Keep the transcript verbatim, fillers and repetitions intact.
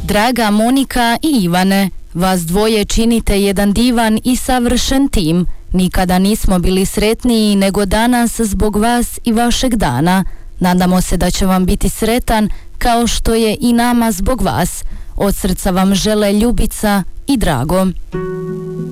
Draga Monika i Ivane, vas dvoje činite jedan divan i savršen tim. Nikada nismo bili sretniji nego danas zbog vas i vašeg dana. Nadamo se da će vam biti sretan kao što je i nama zbog vas. Od srca vam žele Ljubica i Drago.